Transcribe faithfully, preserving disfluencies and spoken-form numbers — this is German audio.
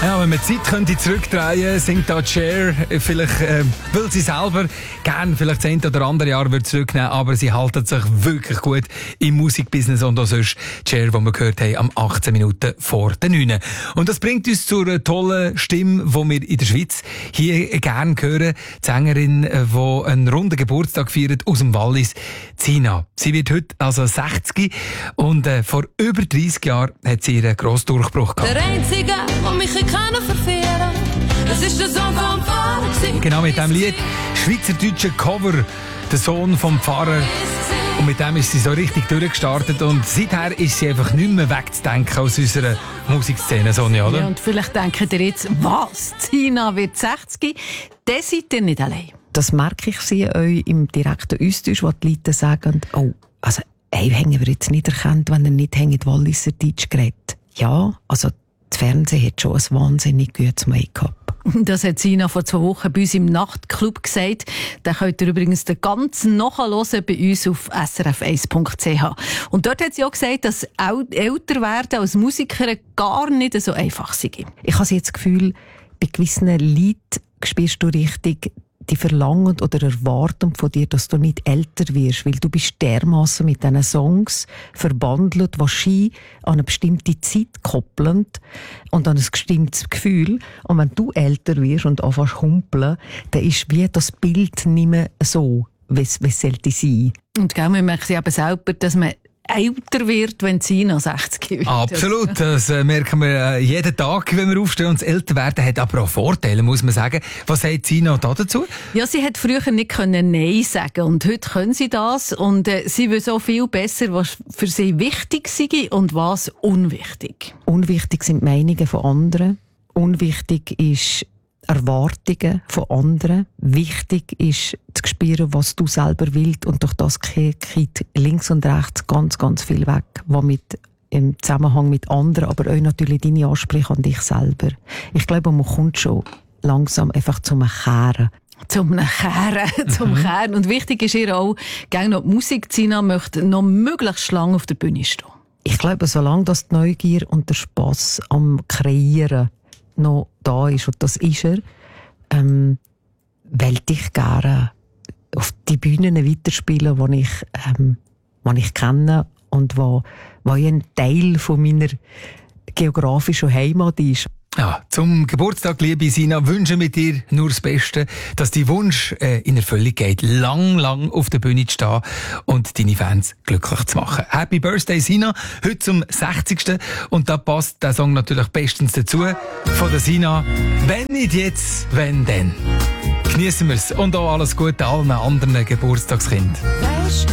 Ja, wenn man die Zeit könnte zurückdrehen, singt da Cher, vielleicht äh, will sie selber gerne vielleicht das eine oder andere Jahr würde zurücknehmen, aber sie halten sich wirklich gut im Musikbusiness und auch sonst Cher, die wir gehört haben, am achtzehn Minuten vor der neun. Und das bringt uns zu einer tollen Stimme, die wir in der Schweiz hier gerne hören. Die Sängerin, die einen runden Geburtstag feiert aus dem Wallis, Zina. Sie wird heute also sechzig und äh, vor über dreissig Jahren hat sie ihren grossen Durchbruch gehabt. Der Einzige, der mich kann verfehlen, das ist der Sohn vom Pfarrer. Genau, mit diesem Lied, schweizerdeutsche Cover, der Sohn vom Pfarrer. Und mit dem ist sie so richtig durchgestartet und seither ist sie einfach nicht mehr wegzudenken aus unserer Musikszene, Sonja, oder? Ja, und vielleicht denkt ihr jetzt, was, Zina wird sechzig? Dann seid ihr nicht allein. Das merke ich sie euch im direkten Austausch, wo die Leute sagen, oh, also, ey, haben wir jetzt nicht erkannt, wenn er nicht Walliser Deutsch geredet. Ja, also, das Fernsehen hat schon ein wahnsinnig gutes Make-up. Das hat Zina vor zwei Wochen bei uns im Nachtclub gesagt. Den könnt ihr übrigens den ganzen nachhören bei uns auf s r f eins punkt c h. Und dort hat sie auch gesagt, dass älter werden als Musikerin gar nicht so einfach sei. Ich habe jetzt das Gefühl, bei gewissen Liedern spürst du richtig die Verlangen oder Erwartung von dir, dass du nicht älter wirst, weil du bist dermassen mit diesen Songs verbandelt, die Ski an eine bestimmte Zeit koppeln und an ein bestimmtes Gefühl. Und wenn du älter wirst und anfängst zu humpeln, dann ist wie das Bild nicht mehr so, wie es sollte sein. Und gell, wir merken eben selber, dass man älter wird, wenn Zina sechzig wird. Absolut, das äh, merken wir äh, jeden Tag, wenn wir aufstehen. Und das Älterwerden hat aber auch Vorteile, muss man sagen. Was sagt Zina da dazu? Ja, sie hat früher nicht können Nein sagen und heute können sie das. Und äh, sie will so viel besser, was für sie wichtig sei und was unwichtig. Unwichtig sind die Meinungen von anderen. Unwichtig ist Erwartungen von anderen. Wichtig ist zu spüren, was du selber willst, und durch das geht links und rechts ganz, ganz viel weg, was mit im Zusammenhang mit anderen, aber auch natürlich deine Ansprüche an dich selber. Ich glaube, man kommt schon langsam einfach zum Kehren. Zum Kehren, zum mhm. Kehren. Und wichtig ist ihr auch, gegen noch die Musik, Zina möchte noch möglichst lange auf der Bühne stehen. Ich glaube, solange das die Neugier und der Spass am Kreieren noch da ist, und das ist er, ähm, wollte ich gerne auf die Bühnen weiterspielen, die ich, ähm, die ich kenne und wo, wo ein Teil von meiner geografischen Heimat ist. Ja, zum Geburtstag, liebe Zina, wünsche mit dir nur das Beste, dass dein Wunsch äh, in Erfüllung geht, lang, lang auf der Bühne zu stehen und deine Fans glücklich zu machen. Happy Birthday, Zina, heute zum sechzigsten Und da passt der Song natürlich bestens dazu, von der Zina. Wenn nicht jetzt, wenn denn. Genießen wir's und auch alles Gute allen anderen Geburtstagskindern.